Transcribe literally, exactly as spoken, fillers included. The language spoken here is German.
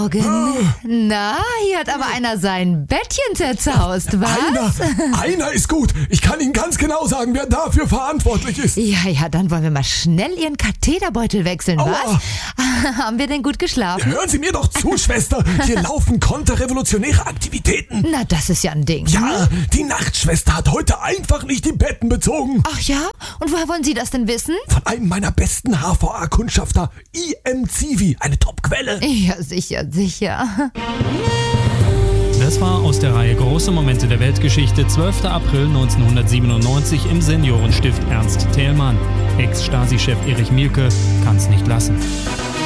Morgen. Na, hier hat aber einer sein Bettchen zerzaust, was? Einer, einer ist gut. Ich kann Ihnen ganz genau sagen, wer dafür verantwortlich ist. Ja, ja, dann wollen wir mal schnell Ihren Katheterbeutel wechseln, Aua. was? Haben wir denn gut geschlafen? Hören Sie mir doch zu, Schwester. Hier laufen konterrevolutionäre Aktivitäten. Na, das ist ja ein Ding. Ja, die Nachtschwester hat heute einfach nicht die Betten bezogen. Ach ja? Und woher wollen Sie das denn wissen? Von einem meiner besten H V A-Kundschafter, I M Zivi, eine Top-Quelle. Ja, sicher, sicher. Das war aus der Reihe Große Momente der Weltgeschichte, zwölfter April neunzehnhundertsiebenundneunzig im Seniorenstift Ernst Thälmann. Ex-Stasi-Chef Erich Mielke kann's nicht lassen.